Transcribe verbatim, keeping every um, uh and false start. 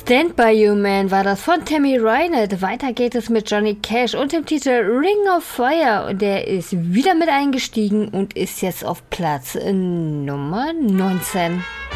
Stand By You Man war das von Tammy Wynette. Weiter geht es mit Johnny Cash und dem Titel Ring of Fire. Und der ist wieder mit eingestiegen und ist jetzt auf Platz Nummer neunzehn.